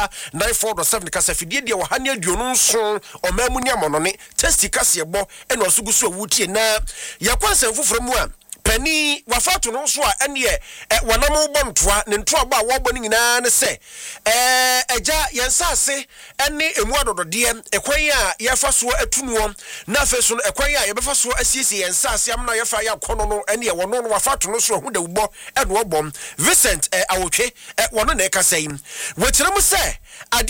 94.7 kasa fidie dia wahane aduonu nso omamu ni amonone testi kase ebo eno osugu so wutie na yakwansa fufuro mu a pani wafatu no so a ene wanam bontoa ne ntoa ba wo bɔ nyina ne se eja yensase ene emu adodode ekwan a yefa so atunuo na afeso no ekwan a yebefa so asiesie yensase amna yefa ya kono no ene ye wono no wafatu no so hu da ubɔ ene wo bom Vincent awotwe wono na ekasai wetirem se